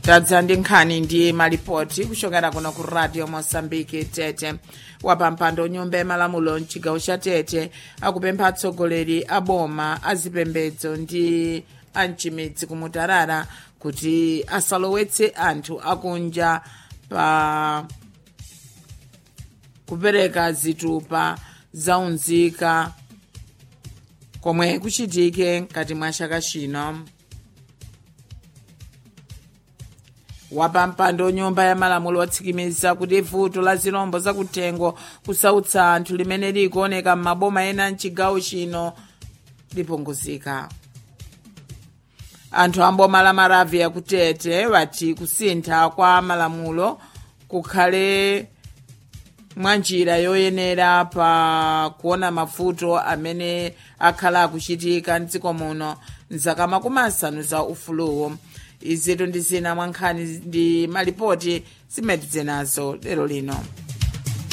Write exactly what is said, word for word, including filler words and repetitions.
tadza ndi nkhani ndi malipoti kuchokera kuno ku radio Mozambique Tete. Wapampando nyumba yamalamulo mchigawo cha Tete akupempha atsogoleri a boma azipembedzo ndi amchimidzi kumutarara kuti asalowetse anthu akunja pa kupereka zitupa zaunzika komwe kuchitike mkati mwa chaka chino. Wapampando nyumba ya malamulo watsikimiza kuti vuto la zirombo zakuthengo kusautsa anthu limene likuoneka m'maboma ena mchigawo chino lipunguzika. Anthu amboma la Maravia kutete wati kusintha kwa malamulo kukhale mwanjira yoyenera pa kuona mavuto amene akhala akuchitika mdziko muno mzaka makumi asanu za ufuluwo. Izitu ndi zina mwa nkhani ndi malipoti zimene nazo lero lino.